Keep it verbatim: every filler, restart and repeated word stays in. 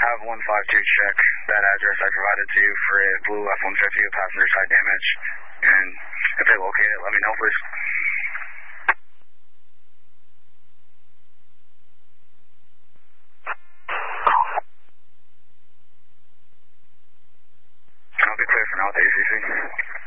have one five two check that address I provided to you for a blue F one fifty with passenger side damage. And if they locate it, let me know, please. I'll be clear for now with A C C.